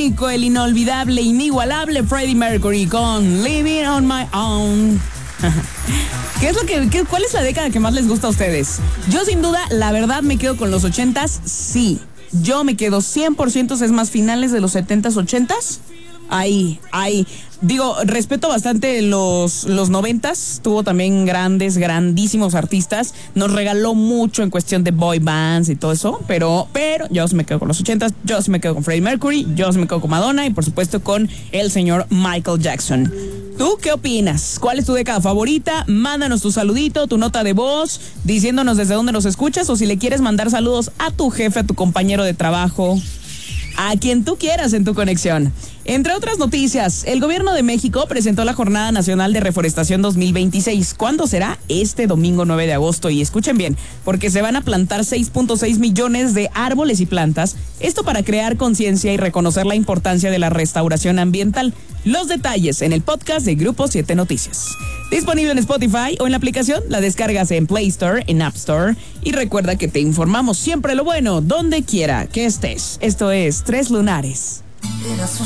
único, el inolvidable, inigualable Freddie Mercury con Living on My Own. ¿Cuál es la década que más les gusta a ustedes? Yo sin duda, la verdad, me quedo con los 80s, sí. Yo me quedo 100%, es más, finales de los 70s, 80s. Ahí. Digo, respeto bastante los 90s. Tuvo también grandísimos artistas. Nos regaló mucho en cuestión de boy bands y todo eso. Pero yo sí me quedo con los 80s. Yo sí me quedo con Freddie Mercury. Yo sí me quedo con Madonna. Y por supuesto con el señor Michael Jackson. ¿Tú qué opinas? ¿Cuál es tu década favorita? Mándanos tu saludito, tu nota de voz, diciéndonos desde dónde nos escuchas. O si le quieres mandar saludos a tu jefe, a tu compañero de trabajo, a quien tú quieras en tu conexión. Entre otras noticias, el gobierno de México presentó la Jornada Nacional de Reforestación 2026. ¿Cuándo será? Este domingo 9 de agosto. Y escuchen bien, porque se van a plantar 6.6 millones de árboles y plantas. Esto para crear conciencia y reconocer la importancia de la restauración ambiental. Los detalles en el podcast de Grupo 7 Noticias. Disponible en Spotify o en la aplicación, la descargas en Play Store, en App Store. Y recuerda que te informamos siempre lo bueno, donde quiera que estés. Esto es Tres Lunares. Era su